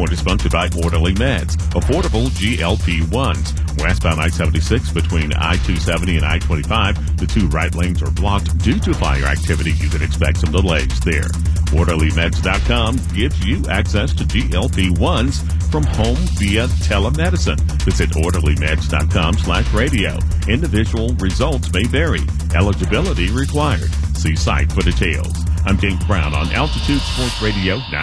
Report is sponsored by Orderly Meds, affordable GLP-1s. Westbound I-76 between I-270 and I-25, the two right lanes are blocked due to fire activity. You can expect some delays there. OrderlyMeds.com gives you access to GLP-1s from home via telemedicine. Visit OrderlyMeds.com/radio. Individual results may vary. Eligibility required. See site for details. I'm James Brown on Altitude Sports Radio 9.